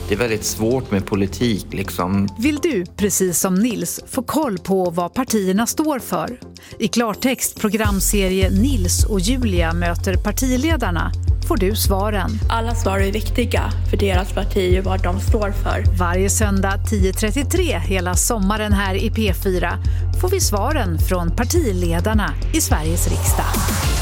Det är väldigt svårt med politik liksom. Vill du, precis som Nils, få koll på vad partierna står för? I klartext programserie Nils och Julia möter partiledarna får du svaren. Alla svar är viktiga för deras parti och vad de står för. Varje söndag 10.33 hela sommaren här i P4 får vi svaren från partiledarna i Sveriges riksdag.